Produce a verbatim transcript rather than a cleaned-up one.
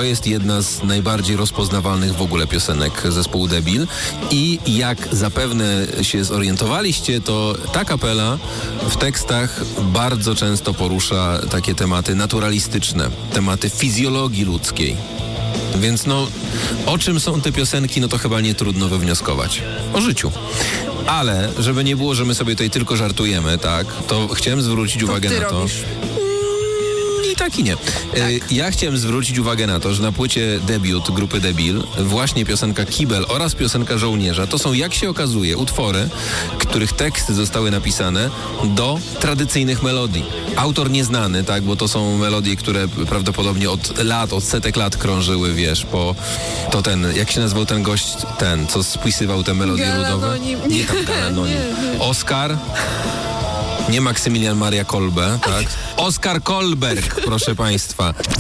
To jest jedna z najbardziej rozpoznawalnych w ogóle piosenek zespołu Debil i jak zapewne się zorientowaliście, to ta kapela w tekstach bardzo często porusza takie tematy naturalistyczne, tematy fizjologii ludzkiej. Więc no, o czym są te piosenki, no to chyba nie trudno wywnioskować. O życiu. Ale, żeby nie było, że my sobie tutaj tylko żartujemy, tak, to chciałem zwrócić uwagę ty na to... robisz. I tak i nie. Tak. Ja chciałem zwrócić uwagę na to, że na płycie debiut grupy Debil właśnie piosenka Kibel oraz piosenka Żołnierza to są, jak się okazuje, utwory, których teksty zostały napisane do tradycyjnych melodii. Autor nieznany, tak, bo to są melodie, które prawdopodobnie od lat, od setek lat krążyły, wiesz, po... To ten, jak się nazywał ten gość, ten, co spisywał te melodie ludowe? Nie, nie tam Galanonim. Oskar... Nie Maksymilian Maria Kolbe, tak? Oskar Kolberg, proszę państwa.